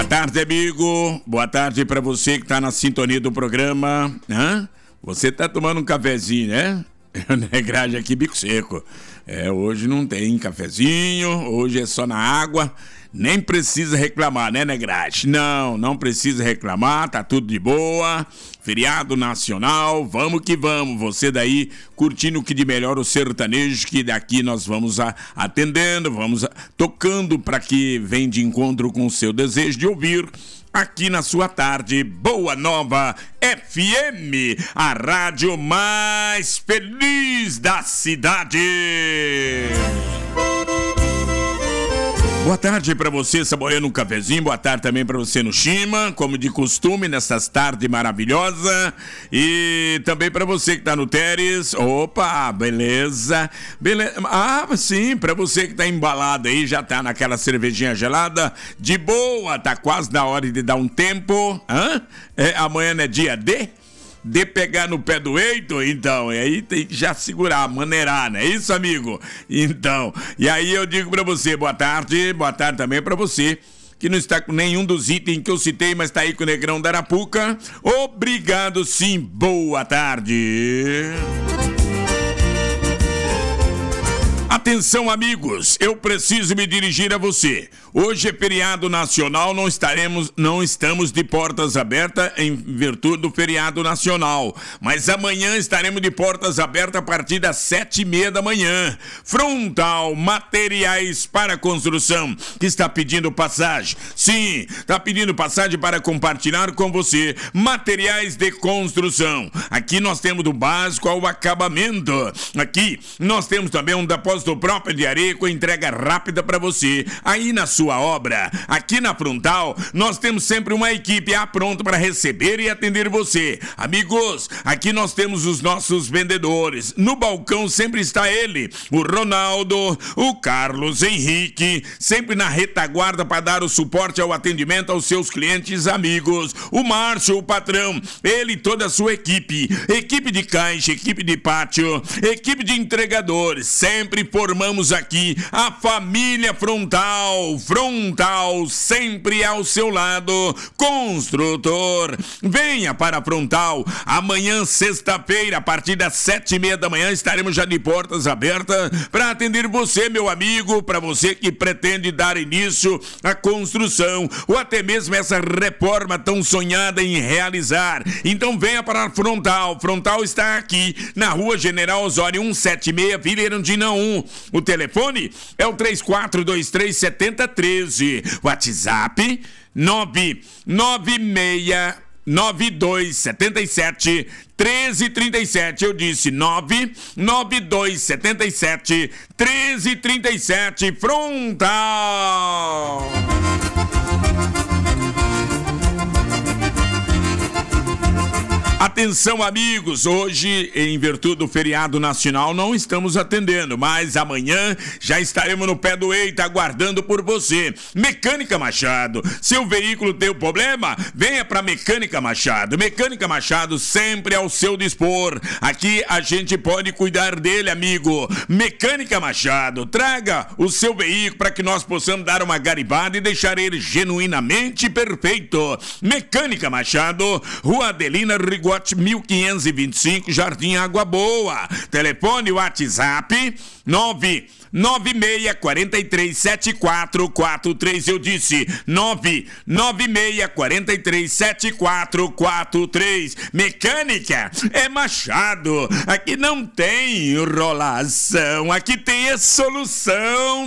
Boa tarde, amigo. Boa tarde para você que tá na sintonia do programa. Você tá tomando um cafezinho, né? Negragem aqui, bico seco. Hoje não tem cafezinho, hoje é só na água. Nem precisa reclamar, né, Negragem? Não precisa reclamar, tá tudo de boa. Feriado nacional, vamos que vamos. Você daí curtindo o que de melhor o sertanejo, que daqui nós vamos atendendo, vamos tocando para que vem de encontro com o seu desejo de ouvir. Aqui na sua tarde, Boa Nova FM, a rádio mais feliz da cidade. Boa tarde para você saboreando um cafezinho, boa tarde também para você no Shima, como de costume, nessas tardes maravilhosas. E também para você que tá no Teres, opa, beleza. Sim, para você que tá embalado aí, já tá naquela cervejinha gelada, de boa, tá quase na hora de dar um tempo. Amanhã não é dia de pegar no pé do eito, então, e aí tem que já segurar, maneirar, não é isso, amigo? Então, e aí eu digo pra você, boa tarde também pra você, que não está com nenhum dos itens que eu citei, mas tá aí com o Negrão da Arapuca. Obrigado, sim, boa tarde. Atenção, amigos, eu preciso me dirigir a você. Hoje é feriado nacional, não estamos de portas abertas em virtude do feriado nacional. Mas amanhã estaremos de portas abertas a partir das 7:30 da manhã. Frontal Materiais para Construção, que está pedindo passagem. Sim, está pedindo passagem para compartilhar com você materiais de construção. Aqui nós temos do básico ao acabamento. Aqui nós temos também um depósito próprio de areia com entrega rápida para você aí na sua obra. Aqui na Frontal nós temos sempre uma equipe pronta para receber e atender você. Amigos, aqui nós temos os nossos vendedores. No balcão sempre está ele, o Ronaldo, o Carlos Henrique, sempre na retaguarda para dar o suporte ao atendimento aos seus clientes amigos. O Márcio, o patrão, ele e toda a sua equipe de caixa, equipe de pátio, equipe de entregadores. Sempre formamos aqui a família Frontal. Frontal sempre ao seu lado. Construtor, venha para a Frontal. Amanhã, sexta-feira, a partir das 7:30 da manhã, estaremos já de portas abertas para atender você, meu amigo, para você que pretende dar início à construção ou até mesmo essa reforma tão sonhada em realizar. Então venha para a Frontal. Frontal está aqui na Rua General Osório 176, Vila Erundina 1. O telefone é o 34237013. WhatsApp 9969277 1337. Eu disse 99277 1337. Frontal. Atenção, amigos, hoje, em virtude do feriado nacional, não estamos atendendo, mas amanhã já estaremos no pé do eito, aguardando por você. Mecânica Machado, seu veículo tem um problema? Venha para Mecânica Machado. Mecânica Machado sempre ao seu dispor. Aqui a gente pode cuidar dele, amigo. Mecânica Machado, traga o seu veículo para que nós possamos dar uma garibada e deixar ele genuinamente perfeito. Mecânica Machado, Rua Adelina Rigotti 1525, Jardim Água Boa. Telefone WhatsApp 996437443. Eu disse 996437443. Mecânica é Machado. Aqui não tem enrolação, aqui tem a solução,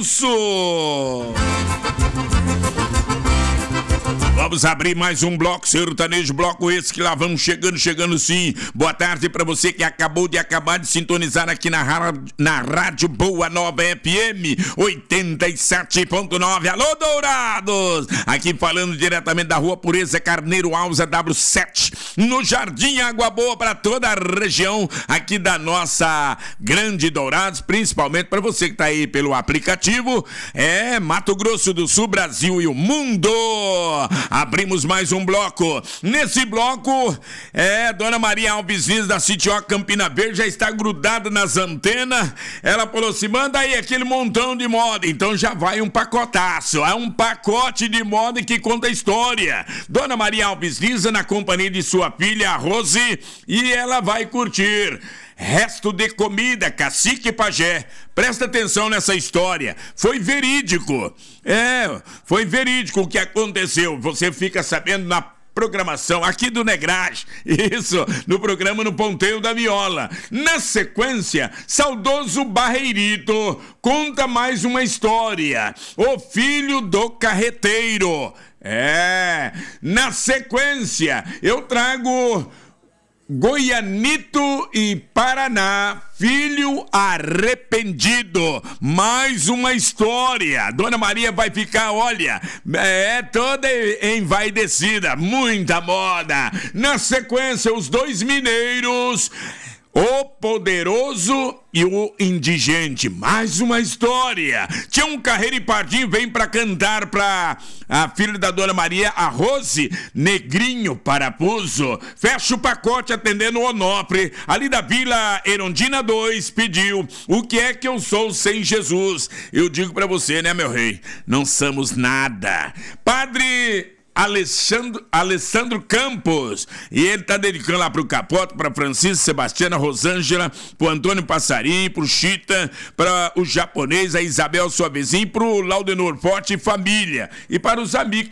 Vamos abrir mais um bloco sertanejo, bloco esse que lá vamos chegando sim. Boa tarde para você que acabou de sintonizar aqui na Rádio Boa Nova FM 87.9. Alô, Dourados! Aqui falando diretamente da Rua Pureza Carneiro Alves, W7, no Jardim Água Boa, para toda a região aqui da nossa grande Dourados, principalmente para você que tá aí pelo aplicativo, Mato Grosso do Sul, Brasil e o mundo. Abrimos mais um bloco. Nesse bloco, Dona Maria Alves Lins da Citió Campina Verde já está grudada nas antenas. Ela falou assim, manda aí aquele montão de moda. Então já vai um pacotaço. É um pacote de moda que conta a história. Dona Maria Alves Lins na companhia de sua filha, a Rose, e ela vai curtir Resto de Comida, Cacique e Pajé. Presta atenção nessa história. Foi verídico. Foi verídico o que aconteceu. Você fica sabendo na programação aqui do Negrage. Isso, no programa No Ponteio da Viola. Na sequência, saudoso Barreirito conta mais uma história. O filho do carreteiro. Na sequência, eu trago Goianito e Paraná, filho arrependido. Mais uma história. Dona Maria vai ficar, olha, toda envaidecida. Muita moda. Na sequência, os dois mineiros, o poderoso e o indigente. Mais uma história. Tião Carreiro e Pardinho vem pra cantar pra a filha da Dona Maria, a Rose, Negrinho Parafuso. Fecha o pacote atendendo o Onofre, ali da Vila Erondina 2, pediu O Que É Que Eu Sou Sem Jesus. Eu digo pra você, né, meu rei? Não somos nada. Padre Alessandro Campos, e ele tá dedicando lá pro Capoto, pra Francisco, Sebastiana, Rosângela, pro Antônio Passarinho, pro Chita, pra o japonês, a Isabel, sua vizinha, pro Laudenor Forte e família, e para os amigos